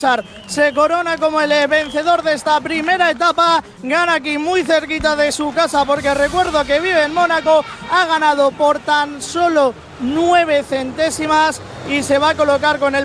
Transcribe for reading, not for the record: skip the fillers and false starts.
se corona como el vencedor de esta primera etapa, gana aquí muy cerquita de su casa porque recuerdo que vive en Mónaco, ha ganado por tan solo 9 centésimas y se va a colocar con el